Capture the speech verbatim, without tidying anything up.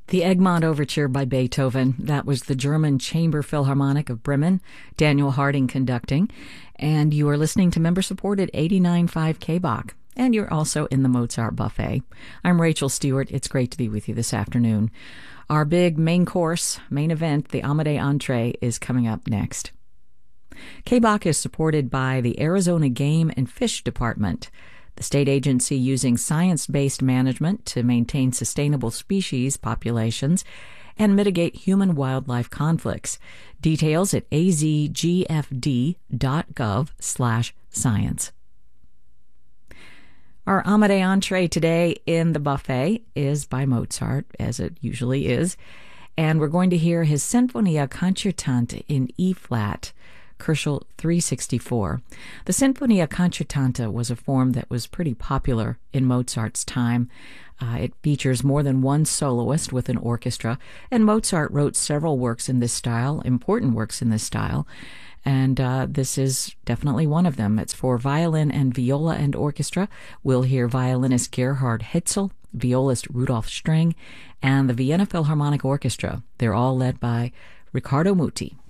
The Egmont Overture by Beethoven. That was the German Chamber Philharmonic of Bremen, Daniel Harding conducting. And you are listening to member-supported eighty-nine point five K B O C. And you're also in the Mozart Buffet. I'm Rachel Stewart. It's great to be with you this afternoon. Our big main course, main event, the Amadei Entree, is coming up next. K B O C is supported by the Arizona Game and Fish Department, the state agency using science-based management to maintain sustainable species populations and mitigate human-wildlife conflicts. Details at azgfd.gov slash science. Our Amadei Entree today in the buffet is by Mozart, as it usually is, and we're going to hear his Sinfonia Concertante in E-flat, Kerschel three sixty-four. The Sinfonia Concertante was a form that was pretty popular in Mozart's time. Uh, it features more than one soloist with an orchestra, and Mozart wrote several works in this style, important works in this style, and uh, this is definitely one of them. It's for violin and viola and orchestra. We'll hear violinist Gerhard Hetzel, violist Rudolf String, and the Vienna Philharmonic Orchestra. They're all led by Riccardo Muti.